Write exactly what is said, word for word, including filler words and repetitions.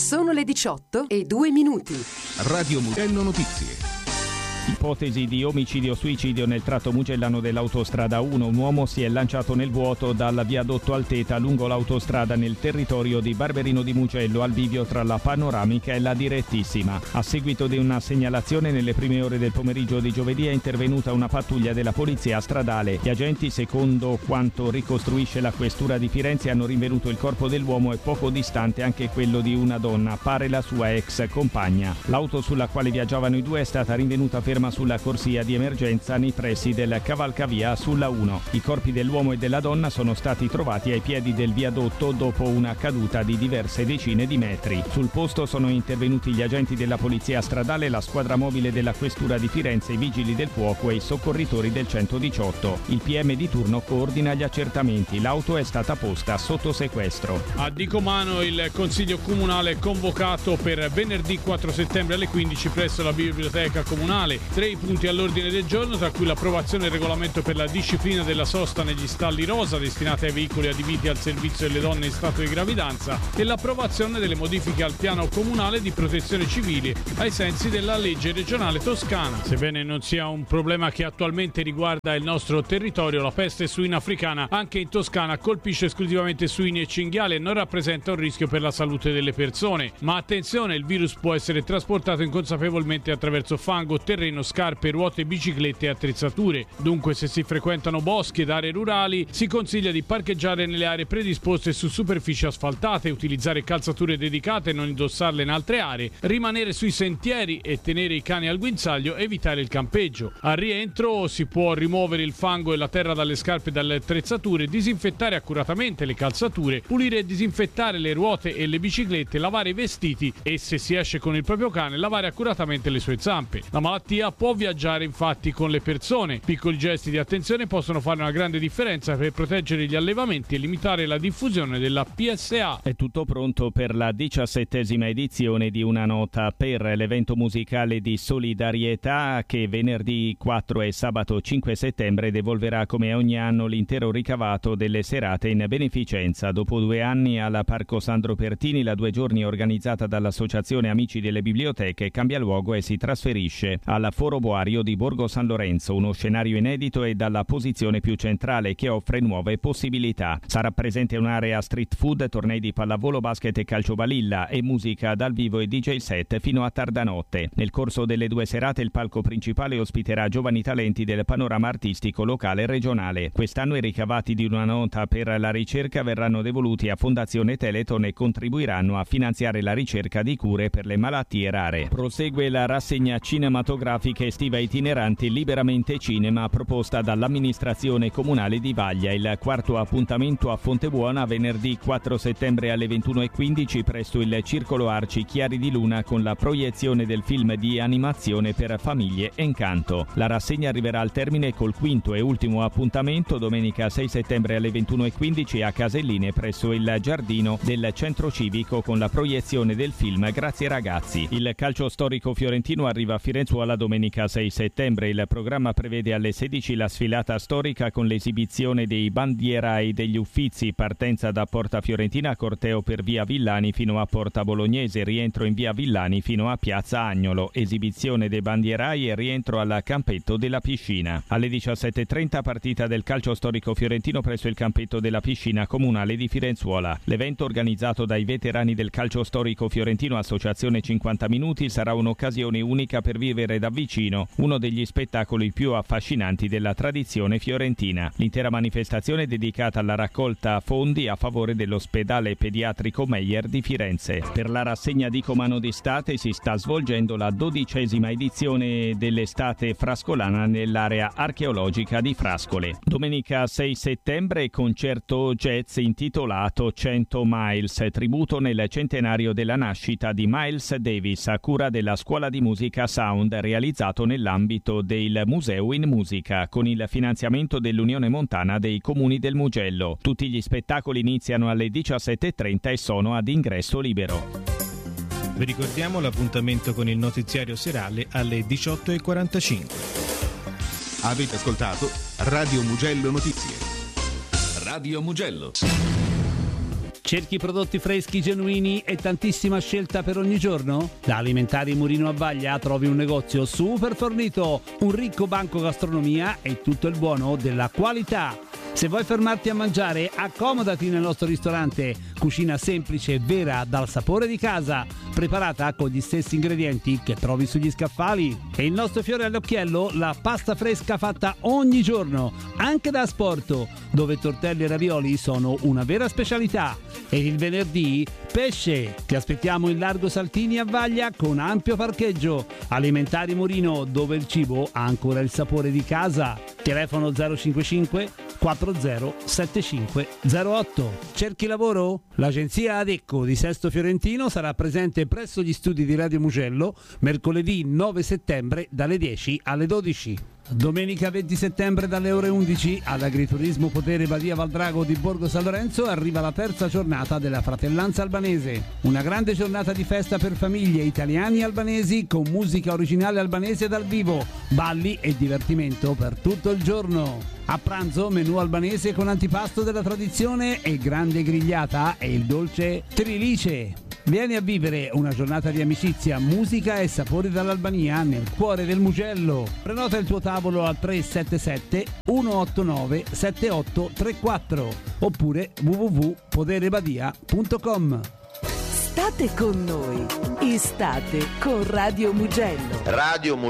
Sono le diciotto e due minuti. Radio Mugello Notizie. Ipotesi di omicidio-suicidio nel tratto mugellano dell'autostrada uno. Un uomo si è lanciato nel vuoto dal viadotto Alteta lungo l'autostrada nel territorio di Barberino di Mugello, al bivio tra la panoramica e la direttissima. A seguito di una segnalazione, nelle prime ore del pomeriggio di giovedì è intervenuta una pattuglia della polizia stradale. Gli agenti, secondo quanto ricostruisce la questura di Firenze, hanno rinvenuto il corpo dell'uomo e poco distante anche quello di una donna, pare la sua ex compagna. L'auto sulla quale viaggiavano i due è stata rinvenuta ferma sulla corsia di emergenza nei pressi del cavalcavia sulla uno. I corpi dell'uomo e della donna sono stati trovati ai piedi del viadotto dopo una caduta di diverse decine di metri. Sul posto sono intervenuti gli agenti della polizia stradale, la squadra mobile della questura di Firenze, i vigili del fuoco e i soccorritori del centodiciotto. Il P M di turno coordina gli accertamenti. L'auto è stata posta sotto sequestro. A Dicomano il Consiglio Comunale è convocato per venerdì quattro settembre alle quindici presso la Biblioteca Comunale. Tre i punti all'ordine del giorno, tra cui l'approvazione del regolamento per la disciplina della sosta negli stalli rosa destinati ai veicoli adibiti al servizio delle donne in stato di gravidanza e l'approvazione delle modifiche al piano comunale di protezione civile ai sensi della legge regionale toscana. Sebbene non sia un problema che attualmente riguarda il nostro territorio, la peste suina africana anche in Toscana colpisce esclusivamente suini e cinghiali e non rappresenta un rischio per la salute delle persone. Ma attenzione, il virus può essere trasportato inconsapevolmente attraverso fango, terreno, scarpe, ruote, biciclette e attrezzature. Dunque, se si frequentano boschi ed aree rurali, si consiglia di parcheggiare nelle aree predisposte su superfici asfaltate, utilizzare calzature dedicate e non indossarle in altre aree, rimanere sui sentieri e tenere i cani al guinzaglio, evitare il campeggio. Al rientro si può rimuovere il fango e la terra dalle scarpe e dalle attrezzature, disinfettare accuratamente le calzature, pulire e disinfettare le ruote e le biciclette, lavare i vestiti e, se si esce con il proprio cane, lavare accuratamente le sue zampe. La malattia può viaggiare infatti con le persone. Piccoli gesti di attenzione possono fare una grande differenza per proteggere gli allevamenti e limitare la diffusione della P S A. È tutto pronto per la diciassettesima edizione di Una Nota per, l'evento musicale di solidarietà che venerdì quattro e sabato cinque settembre devolverà come ogni anno l'intero ricavato delle serate in beneficenza. Dopo due anni al Parco Sandro Pertini, la due giorni organizzata dall'Associazione Amici delle Biblioteche cambia luogo e si trasferisce alla Foro Boario di Borgo San Lorenzo, uno scenario inedito e dalla posizione più centrale che offre nuove possibilità. Sarà presente un'area street food, tornei di pallavolo, basket e calciobalilla e musica dal vivo e D J set fino a tarda notte. Nel corso delle due serate il palco principale ospiterà giovani talenti del panorama artistico locale e regionale. Quest'anno i ricavati di Una Nota per la ricerca verranno devoluti a Fondazione Teleton e contribuiranno a finanziare la ricerca di cure per le malattie rare. Prosegue la rassegna cinematografica estiva itineranti Liberamente Cinema proposta dall'amministrazione comunale di Vaglia. Il quarto appuntamento a Fontebuona venerdì quattro settembre alle ventuno e quindici presso il Circolo Arci Chiari di Luna con la proiezione del film di animazione per famiglie Encanto. La rassegna arriverà al termine col quinto e ultimo appuntamento domenica sei settembre alle ventuno e quindici a Caselline presso il giardino del centro civico con la proiezione del film Grazie ragazzi. Il calcio storico fiorentino arriva a Firenzuola domenica sei settembre. Il programma prevede alle sedici la sfilata storica con l'esibizione dei bandierai degli Uffizi, partenza da Porta Fiorentina, corteo per via Villani fino a Porta Bolognese, rientro in via Villani fino a piazza Agnolo, esibizione dei bandierai e rientro al campetto della piscina. Alle diciassette e trenta partita del calcio storico fiorentino presso il campetto della piscina comunale di Firenzuola. L'evento, organizzato dai veterani del calcio storico fiorentino Associazione cinquanta minuti, sarà un'occasione unica per vivere da vicino uno degli spettacoli più affascinanti della tradizione fiorentina. L'intera manifestazione è dedicata alla raccolta fondi a favore dell'ospedale pediatrico Meyer di Firenze. Per la rassegna Dicomano d'estate si sta svolgendo la dodicesima edizione dell'estate frascolana nell'area archeologica di Frascole. Domenica sei settembre concerto jazz intitolato cento Miles, tributo nel centenario della nascita di Miles Davis a cura della Scuola di Musica Sound, realizzato nell'ambito del Museo in Musica con il finanziamento dell'Unione Montana dei Comuni del Mugello. Tutti gli spettacoli iniziano alle diciassette e trenta e sono ad ingresso libero. Vi ricordiamo l'appuntamento con il notiziario serale alle diciotto e quarantacinque. Avete ascoltato Radio Mugello Notizie. Radio Mugello. Cerchi prodotti freschi, genuini e tantissima scelta per ogni giorno? Da Alimentari Murino a Vaglia trovi un negozio super fornito, un ricco banco gastronomia e tutto il buono della qualità. Se vuoi fermarti a mangiare, accomodati nel nostro ristorante. Cucina semplice e vera dal sapore di casa, preparata con gli stessi ingredienti che trovi sugli scaffali. E il nostro fiore all'occhiello, la pasta fresca fatta ogni giorno, anche da asporto, dove tortelli e ravioli sono una vera specialità. E il venerdì, pesce. Ti aspettiamo in Largo Saltini a Vaglia con ampio parcheggio. Alimentari Murino, dove il cibo ha ancora il sapore di casa. Telefono zero cinquantacinque quattro zero sette cinque zero otto. Cerchi lavoro? L'agenzia Adecco di Sesto Fiorentino sarà presente presso gli studi di Radio Mugello mercoledì nove settembre dalle dieci alle dodici. Domenica venti settembre dalle ore undici all'Agriturismo Potere Badia Valdrago di Borgo San Lorenzo arriva la terza giornata della Fratellanza Albanese. Una grande giornata di festa per famiglie italiani e albanesi con musica originale albanese dal vivo, balli e divertimento per tutto il giorno. A pranzo menù albanese con antipasto della tradizione e grande grigliata e il dolce trilice. Vieni a vivere una giornata di amicizia, musica e sapori dall'Albania nel cuore del Mugello. Prenota il tuo tavolo al tre sette sette uno otto nove sette otto tre quattro oppure w w w punto poderebadia punto com. State con noi, estate con Radio Mugello. Radio Mugello.